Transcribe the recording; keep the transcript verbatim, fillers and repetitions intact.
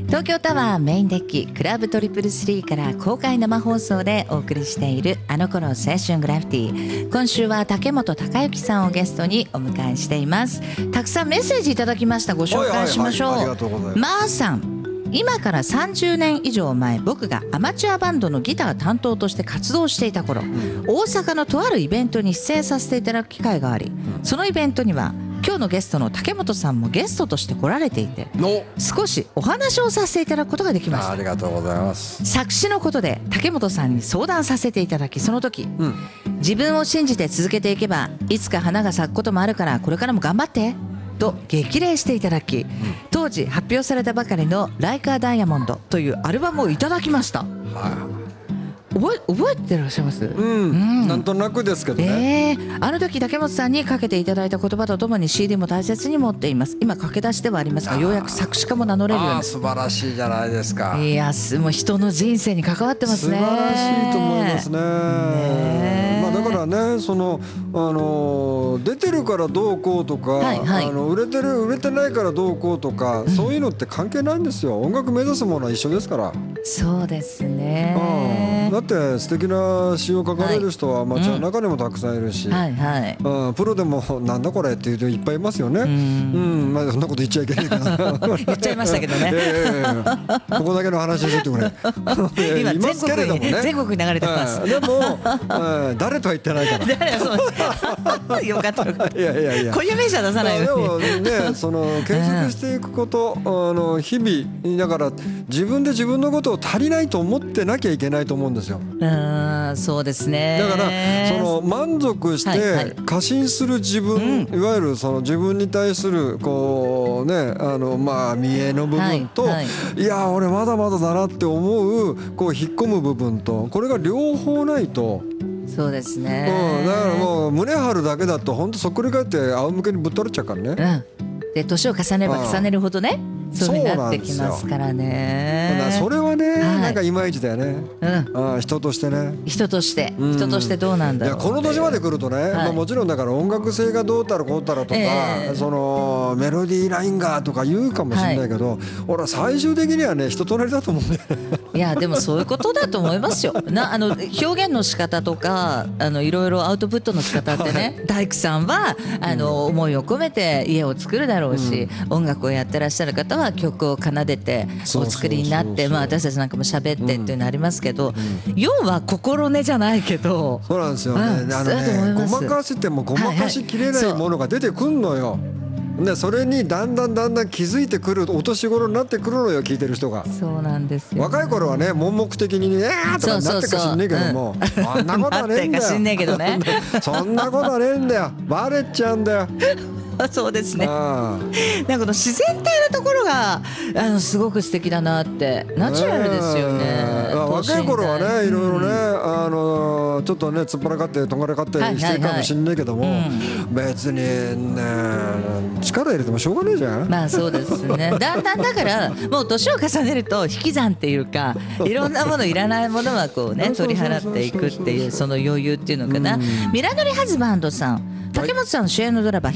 東京タワーメインデッキクラブトリプルスリーから公開生放送でお送りしているあの頃青春グラフィティ。今週は竹本孝之さんをゲストにお迎えしています。たくさんメッセージいただきました。ご紹介しましょう。 はいはいはい、ありがとうございます。 まーさん、今からさんじゅうねん以上前、僕がアマチュアバンドのギター担当として活動していた頃、うん、大阪のとあるイベントに出演させていただく機会があり、うん、そのイベントには今日のゲストの竹本さんもゲストとして来られていて、少しお話をさせていただくことができました。 ありがとうございます。 作詞のことで竹本さんに相談させていただき、その時、うん、自分を信じて続けていけばいつか花が咲くこともあるからこれからも頑張ってと激励していただき、うん、当時発表されたばかりの「ライカーダイヤモンド」というアルバムをいただきました。はい覚え、覚えてらっしゃいます？うん、 うん、なんとなくですけどね、 えー、あの時竹本さんにかけていただいた言葉とともに シーディー も大切に持っています。今駆け出しではありますがようやく作詞家も名乗れるように。 あ、素晴らしいじゃないですか。 いや、もう人の人生に関わってますね。 素晴らしいと思いますね。ね、まあ、だからね、そのあの出てるからどうこうとか、はいはい、あの売れてる売れてないからどうこうとか、うん、そういうのって関係ないんですよ。音楽目指すものは一緒ですから。 そうですね、 うん、だって素敵な詩を書かれる人は街の中にもたくさんいるし、はいはい、うん、プロでもなんだこれっていう人いっぱいいますよね。うん、うん、まあ、そんなこと言っちゃいけないけど言っちゃいましたけどね、えー、ここだけの話をしてくれ今全国に、ね、全国に流れてます、 うん、でも、うん、誰とは言ってないから誰そうよかったよかった。いやいやいや、固有名詞は出さないように。 でもね、その継続していくこと、うん、あの日々だから自分で自分のことを足りないと思ってなきゃいけないと思うんですよ。 あ、そうですね。 だからその満足して過信する自分、はいはい、いわゆるその自分に対するこうね、あのまあ見栄の部分と、はいはい、いや俺まだまだだなって思うこう引っ込む部分と、これが両方ないと。 そうですね、 うん、だからもう胸張るだけだと本当そっくり返って仰向けにぶっ取れちゃうからね、うん、 で年を重ねれば重ねるほどね、そういう風になってきますからね。 それはね、はい、なんかいまいちだよね、うん、あ、人としてね、 人として、うん、人としてどうなんだろう。 いや、この年まで来るとね、はい、まあ、もちろんだから音楽性がどうたらこうたらとか、えー、そのメロディーラインがとか言うかもしれないけど、はい、俺は最終的にはね人となりだと思うんだよね。 いや、でもそういうことだと思いますよ。な、あの表現の仕方とか、あのいろいろアウトプットの仕方ってね、はい、大工さんはあの思いを込めて家を作るだろうし、うん、音楽をやってらっしゃる方は曲を奏でてお作りになって、まあ私たちなんかも喋ってっていうのありますけど、うんうん、要は心根じゃないけど、 そうなんですよね、うん、あのね、ごまかしてもごまかしきれないものが出てくんのよ、はいはい、でそれにだんだんだんだん気づいてくるお年頃になってくるのよ、聞いてる人が。 そうなんですよ、ね、 若い頃はね悶々的にねーとかなってかしんねえけども、そんなことはねえんだよなってかしんねえけどねそんなことはねえんだよ、バレちゃうんだよそうですね。なんかこの自然体のところがあのすごく素敵だなって、ナチュラルですよね。 若い頃はね、いろいろね、あのちょっとね突っ張らかってとんがらかってしてるかもしんないけども、別にね力入れてもしょうがないじゃん。 まあそうですね。だんだんだからもう年を重ねると引き算っていうか、いろんなものいらないものはこうね取り払っていくっていうその余裕っていうのかな。ミラノリハズバンドさん、竹本さんの主演のドラマ